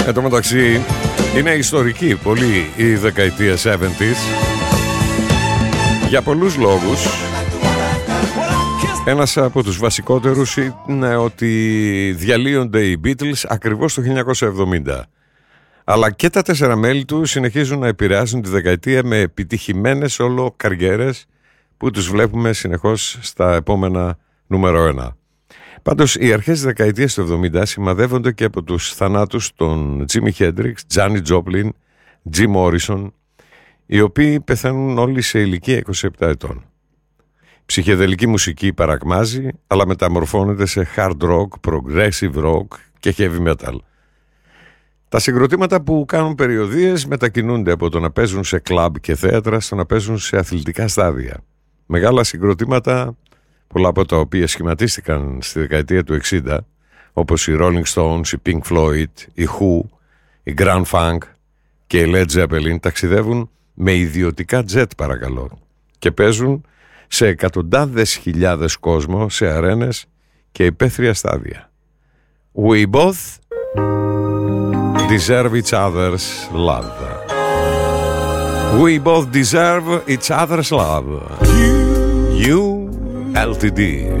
Εν τω μεταξύ είναι ιστορική πολύ η δεκαετία 70's για πολλούς λόγους. Ένας από τους βασικότερους είναι ότι διαλύονται οι Beatles ακριβώς το 1970. Αλλά και τα 4 μέλη του συνεχίζουν να επηρεάζουν τη δεκαετία με επιτυχημένες όλο καριέρες που τους βλέπουμε συνεχώς στα επόμενα νούμερο 1. Πάντως οι αρχές της δεκαετίας του 70 σημαδεύονται και από τους θανάτους των Jimi Hendrix, Janis Joplin, Jim Morrison, οι οποίοι πεθαίνουν όλοι σε ηλικία 27 ετών. Ψυχεδελική μουσική παρακμάζει, αλλά μεταμορφώνεται σε hard rock, progressive rock και heavy metal. Τα συγκροτήματα που κάνουν περιοδίες μετακινούνται από το να παίζουν σε κλαμπ και θέατρα στο να παίζουν σε αθλητικά στάδια. Μεγάλα συγκροτήματα, πολλά από τα οποία σχηματίστηκαν στη δεκαετία του 60, όπως οι Rolling Stones, οι Pink Floyd, οι Who, οι Grand Funk και οι Led Zeppelin, ταξιδεύουν με ιδιωτικά τζετ παρακαλώ και παίζουν σε εκατοντάδες χιλιάδες κόσμο σε αρένες και υπαίθρια στάδια. We both deserve each other's love. We both deserve each other's love. You LTD.